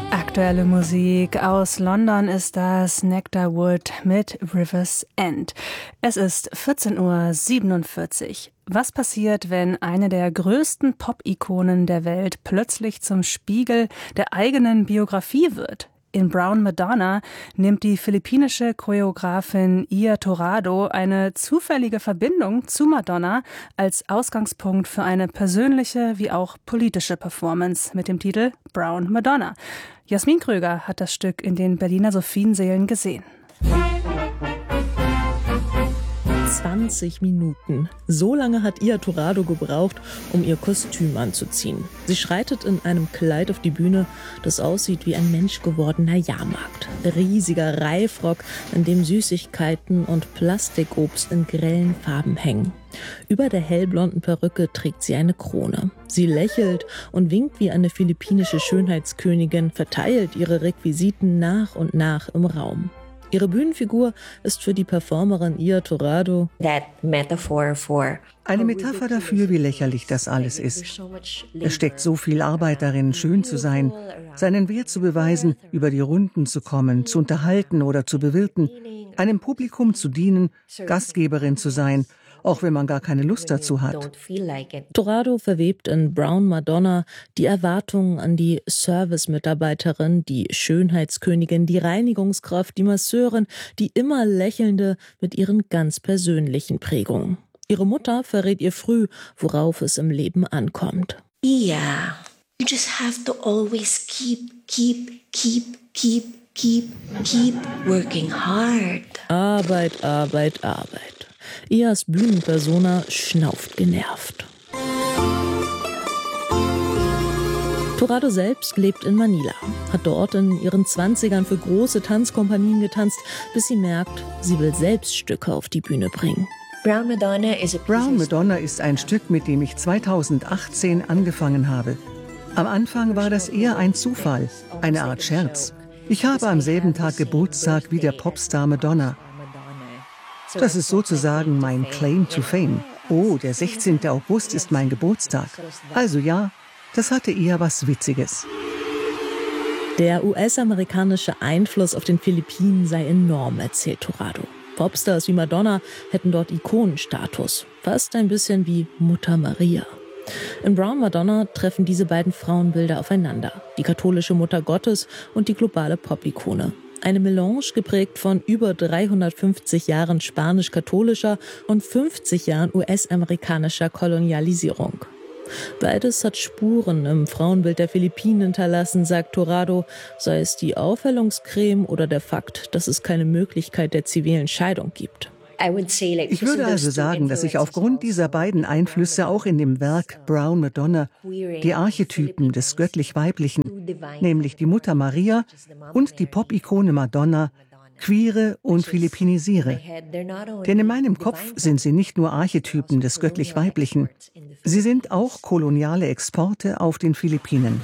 Aktuelle Musik aus London ist das Nectar Wood mit River's End. Es ist 14:47 Uhr. Was passiert, wenn eine der größten Pop-Ikonen der Welt plötzlich zum Spiegel der eigenen Biografie wird? In Brown Madonna nimmt die philippinische Choreografin Ia Torrado eine zufällige Verbindung zu Madonna als Ausgangspunkt für eine persönliche wie auch politische Performance mit dem Titel Brown Madonna. Jasmin Kröger hat das Stück in den Berliner Sophiensälen gesehen. 20 Minuten. So lange hat Ia Torrado gebraucht, um ihr Kostüm anzuziehen. Sie schreitet in einem Kleid auf die Bühne, das aussieht wie ein menschgewordener Jahrmarkt. Riesiger Reifrock, in dem Süßigkeiten und Plastikobst in grellen Farben hängen. Über der hellblonden Perücke trägt sie eine Krone. Sie lächelt und winkt wie eine philippinische Schönheitskönigin, verteilt ihre Requisiten nach und nach im Raum. Ihre Bühnenfigur ist für die Performerin Ia Torrado eine Metapher dafür, wie lächerlich das alles ist. Es steckt so viel Arbeit darin, schön zu sein, seinen Wert zu beweisen, über die Runden zu kommen, zu unterhalten oder zu bewirten, einem Publikum zu dienen, Gastgeberin zu sein, auch wenn man gar keine Lust dazu hat. Torrado verwebt in Brown Madonna die Erwartungen an die Service-Mitarbeiterin, die Schönheitskönigin, die Reinigungskraft, die Masseurin, die immer Lächelnde mit ihren ganz persönlichen Prägungen. Ihre Mutter verrät ihr früh, worauf es im Leben ankommt. Yeah, you just have to always keep working hard. Arbeit, Arbeit, Arbeit. Ias Bühnenpersona schnauft genervt. Torrado selbst lebt in Manila, hat dort in ihren 20ern für große Tanzkompanien getanzt, bis sie merkt, sie will selbst Stücke auf die Bühne bringen. Brown Madonna ist ein Stück, mit dem ich 2018 angefangen habe. Am Anfang war das eher ein Zufall, eine Art Scherz. Ich habe am selben Tag Geburtstag wie der Popstar Madonna. Das ist sozusagen mein Claim to Fame. Oh, der 16. August ist mein Geburtstag. Also ja, das hatte eher was Witziges. Der US-amerikanische Einfluss auf den Philippinen sei enorm, erzählt Torrado. Popstars wie Madonna hätten dort Ikonenstatus. Fast ein bisschen wie Mutter Maria. In Brown Madonna treffen diese beiden Frauenbilder aufeinander. Die katholische Mutter Gottes und die globale Pop-Ikone. Eine Melange geprägt von über 350 Jahren spanisch-katholischer und 50 Jahren US-amerikanischer Kolonialisierung. Beides hat Spuren im Frauenbild der Philippinen hinterlassen, sagt Torrado, sei es die Aufhellungscreme oder der Fakt, dass es keine Möglichkeit der zivilen Scheidung gibt. Ich würde also sagen, dass ich aufgrund dieser beiden Einflüsse auch in dem Werk Brown Madonna die Archetypen des göttlich-weiblichen, nämlich die Mutter Maria und die Pop-Ikone Madonna, queere und philippinisiere. Denn in meinem Kopf sind sie nicht nur Archetypen des göttlich-weiblichen, sie sind auch koloniale Exporte auf den Philippinen.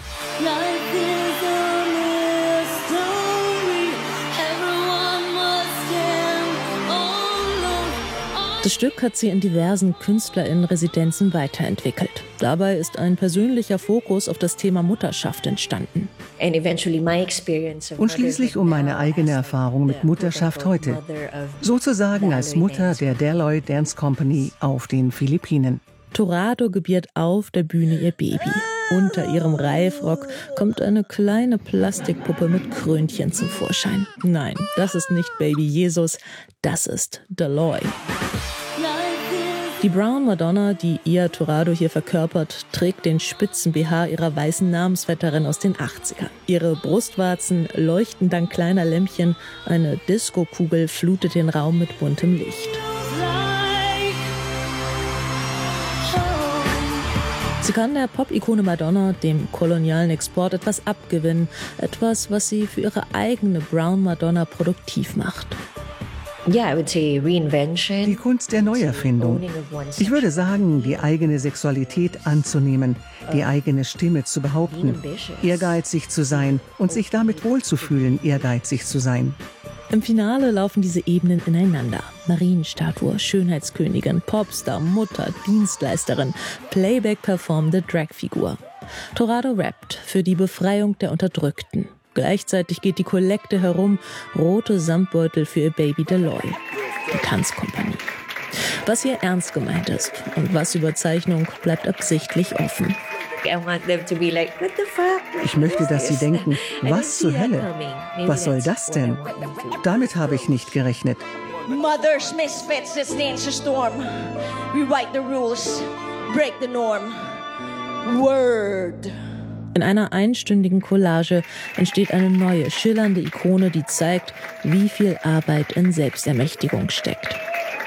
Das Stück hat sie in diversen KünstlerInnen-Residenzen weiterentwickelt. Dabei ist ein persönlicher Fokus auf das Thema Mutterschaft entstanden. Und schließlich um meine eigene Erfahrung mit Mutterschaft heute. Sozusagen als Mutter der Deloy Dance Company auf den Philippinen. Torrado gebiert auf der Bühne ihr Baby. Unter ihrem Reifrock kommt eine kleine Plastikpuppe mit Krönchen zum Vorschein. Nein, das ist nicht Baby Jesus, das ist Deloy. Die Brown Madonna, die Ia Torrado hier verkörpert, trägt den spitzen BH ihrer weißen Namensvetterin aus den 80ern. Ihre Brustwarzen leuchten dank kleiner Lämpchen, eine Diskokugel flutet den Raum mit buntem Licht. Sie kann der Pop-Ikone Madonna, dem kolonialen Export, etwas abgewinnen. Etwas, was sie für ihre eigene Brown Madonna produktiv macht. Die Kunst der Neuerfindung. Ich würde sagen, die eigene Sexualität anzunehmen, die eigene Stimme zu behaupten, ehrgeizig zu sein und sich damit wohlzufühlen, ehrgeizig zu sein. Im Finale laufen diese Ebenen ineinander. Marienstatue, Schönheitskönigin, Popstar, Mutter, Dienstleisterin, Playback performende Dragfigur. Torrado rappt für die Befreiung der Unterdrückten. Gleichzeitig geht die Kollekte herum, rote Samtbeutel für ihr Baby Deloy. Die Tanzkompanie. Was hier ernst gemeint ist und was Überzeichnung, bleibt absichtlich offen. Ich möchte, dass sie denken, was zur Hölle? Was soll das denn? Damit habe ich nicht gerechnet. Mother's misfits, this dance a storm. Rewrite the rules, break the norm. Word. In einer einstündigen Collage entsteht eine neue, schillernde Ikone, die zeigt, wie viel Arbeit in Selbstermächtigung steckt.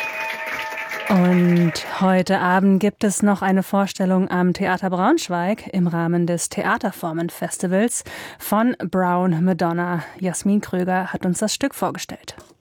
Und heute Abend gibt es noch eine Vorstellung am Theater Braunschweig im Rahmen des Theaterformen-Festivals von Brown Madonna. Jasmin Kröger hat uns das Stück vorgestellt.